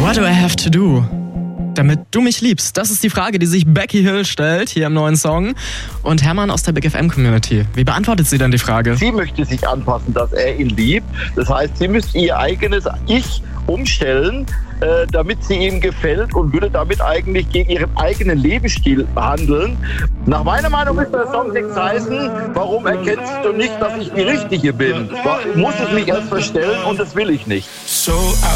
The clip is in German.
What do I have to do, damit du mich liebst? Das ist die Frage, die sich Becky Hill stellt, hier im neuen Song. Und Hermann aus der Big FM Community. Wie beantwortet sie dann die Frage? Sie möchte sich anpassen, dass er ihn liebt. Das heißt, sie müsste ihr eigenes Ich umstellen, damit sie ihm gefällt und würde damit eigentlich gegen ihren eigenen Lebensstil handeln. Nach meiner Meinung müsste der Songtext heißen, warum erkennst du nicht, dass ich die Richtige bin? Muss ich mich erst verstellen und das will ich nicht. So